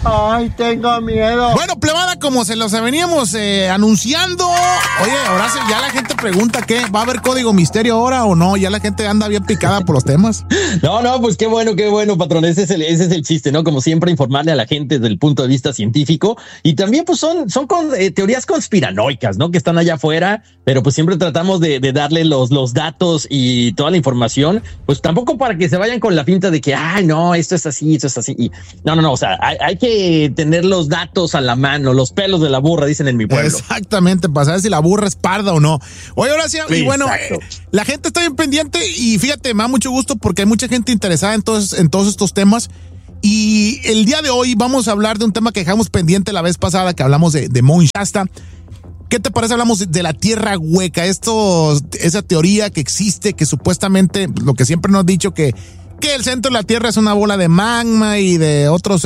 Ay, tengo miedo. Bueno, plebada, como se los veníamos anunciando. Oye, ahora ya la gente pregunta ¿qué? ¿Va a haber código misterio ahora o no? Ya la gente anda bien picada por los temas. No, pues qué bueno, patrón. Ese es el chiste, ¿no? Como siempre, informarle a la gente desde el punto de vista científico. Y también, pues, son teorías conspiranoicas, ¿no? Que están allá afuera, pero pues siempre tratamos de darle los datos y toda la información. Pues tampoco para que se vayan con la finta de que, ay, no, esto es así. Y no, o sea, hay que tener los datos a la mano, los pelos de la burra, dicen en mi pueblo. Exactamente, para saber si la burra es parda o no. Oye, Horacio, y bueno, la gente está bien pendiente y fíjate, me da mucho gusto porque hay mucha gente interesada en todos estos temas. Y el día de hoy vamos a hablar de un tema que dejamos pendiente la vez pasada, que hablamos de Mount Shasta. ¿Qué te parece? Hablamos de la tierra hueca, esa teoría que existe, que supuestamente, lo que siempre nos han dicho, que el centro de la Tierra es una bola de magma y de otras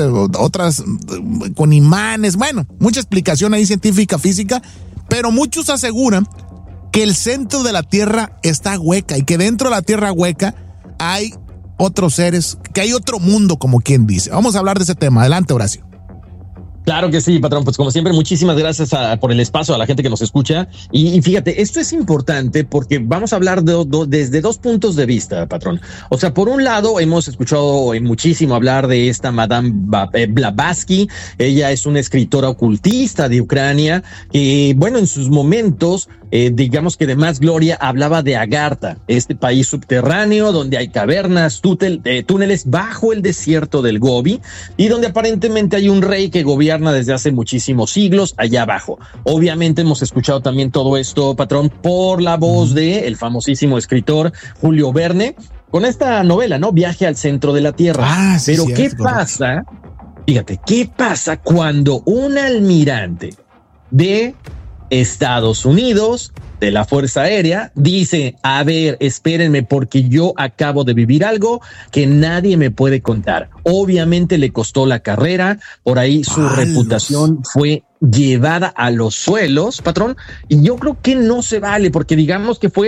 con imanes. Bueno, mucha explicación ahí científica, física, pero muchos aseguran que el centro de la Tierra está hueca y que dentro de la Tierra hueca hay otros seres, que hay otro mundo, como quien dice. Vamos a hablar de ese tema. Adelante, Horacio. Claro que sí, patrón. Pues como siempre, muchísimas gracias por el espacio a la gente que nos escucha. Y fíjate, esto es importante porque vamos a hablar desde dos puntos de vista, patrón. O sea, por un lado, hemos escuchado muchísimo hablar de esta Madame Blavatsky. Ella es una escritora ocultista de Ucrania que, bueno, en sus momentos, digamos que de más gloria, hablaba de Agartha, este país subterráneo donde hay cavernas, túneles bajo el desierto del Gobi y donde aparentemente hay un rey que gobierna desde hace muchísimos siglos allá abajo. Obviamente hemos escuchado también todo esto, patrón, por la voz de el famosísimo escritor Julio Verne con esta novela, ¿no? Viaje al centro de la Tierra. Sí, pero sí, ¿qué pasa? Fíjate, ¿qué pasa cuando un almirante de Estados Unidos, de la Fuerza Aérea, dice, a ver, espérenme porque yo acabo de vivir algo que nadie me puede contar? Obviamente le costó la carrera, por ahí su reputación fue llevada a los suelos, patrón, y yo creo que no se vale porque digamos que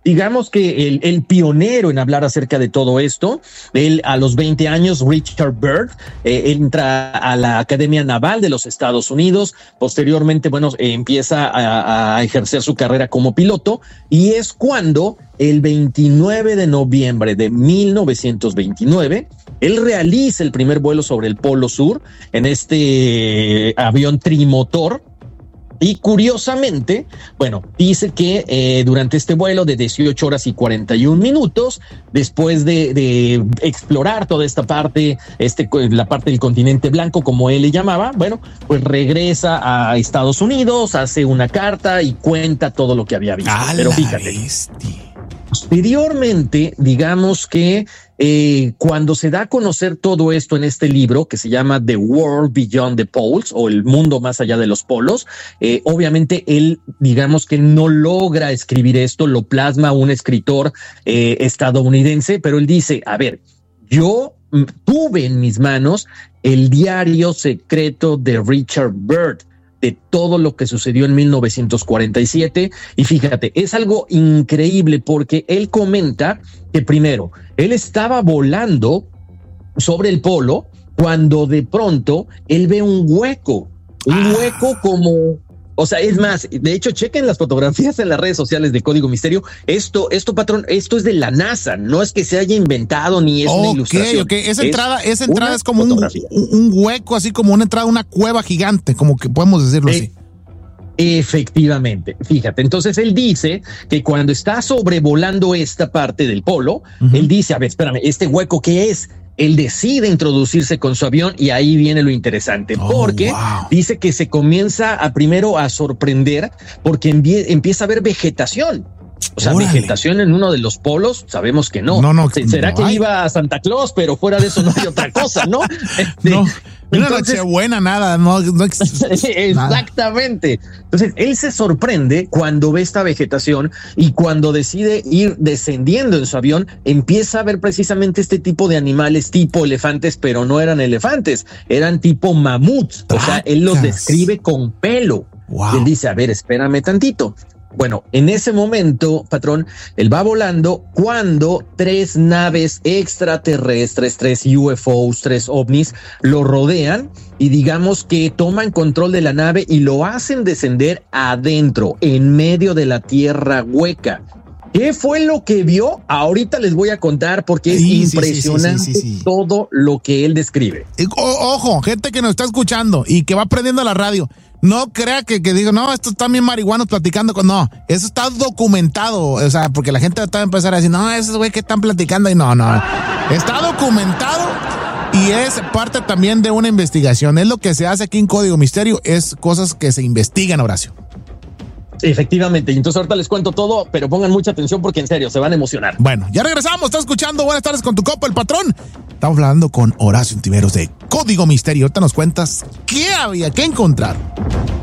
el pionero en hablar acerca de todo esto. Él a los 20 años, Richard Byrd, entra a la Academia Naval de los Estados Unidos. Posteriormente, bueno, empieza a ejercer su carrera como piloto y es cuando el 29 de noviembre de 1929, él realiza el primer vuelo sobre el Polo Sur en este avión trimotor. Y curiosamente, bueno, dice que durante este vuelo de 18 horas y 41 minutos, después de explorar toda esta parte, la parte del continente blanco, como él le llamaba, bueno, pues regresa a Estados Unidos, hace una carta y cuenta todo lo que había visto. Pero fíjate, posteriormente, digamos que cuando se da a conocer todo esto en este libro que se llama The World Beyond the Poles o El Mundo Más Allá de los Polos, obviamente él, digamos que no logra escribir esto, lo plasma un escritor estadounidense, pero él dice, a ver, yo tuve en mis manos el diario secreto de Richard Byrd, de todo lo que sucedió en 1947. Y fíjate, es algo increíble porque él comenta que primero, él estaba volando sobre el polo cuando de pronto él ve un hueco como... O sea, es más, de hecho, chequen las fotografías en las redes sociales de Código Misterio. Esto, patrón, esto es de la NASA, no es que se haya inventado ni es una ilustración. Esa entrada es como un hueco, así como una entrada, una cueva gigante, como que podemos decirlo así. Efectivamente, fíjate, entonces él dice que cuando está sobrevolando esta parte del polo, él dice, a ver, espérame, ¿este hueco qué es? Él decide introducirse con su avión y ahí viene lo interesante, porque dice que se comienza primero a sorprender porque empieza a ver vegetación. O sea, vegetación en uno de los polos, sabemos que no. Será que iba a Santa Claus, pero fuera de eso no hay otra cosa, ¿no? Una noche buena, nada, no exactamente. Entonces, él se sorprende cuando ve esta vegetación y cuando decide ir descendiendo en su avión, empieza a ver precisamente este tipo de animales tipo elefantes, pero no eran elefantes, eran tipo mamuts. O sea, él los describe con pelo. Y él dice, a ver, espérame tantito. Bueno, en ese momento, patrón, él va volando cuando 3 naves extraterrestres, 3 UFOs, 3 ovnis lo rodean y digamos que toman control de la nave y lo hacen descender adentro, en medio de la tierra hueca. ¿Qué fue lo que vio? Ahorita les voy a contar porque es impresionante todo lo que él describe. Ojo, gente que nos está escuchando y que va prendiendo la radio, no crea que digo, no, esto está bien marihuanos platicando con... No, eso está documentado, o sea, porque la gente va a empezar a decir, no, esos güey que están platicando y no. Está documentado y es parte también de una investigación. Es lo que se hace aquí en Código Misterio, es cosas que se investigan, Horacio. Efectivamente, y entonces ahorita les cuento todo, pero pongan mucha atención porque en serio, se van a emocionar. Bueno, ya regresamos, estás escuchando Buenas Tardes con tu copa, el patrón. Estamos hablando con Horacio Ontiveros de Código Misterio. Ahorita nos cuentas qué había que encontrar.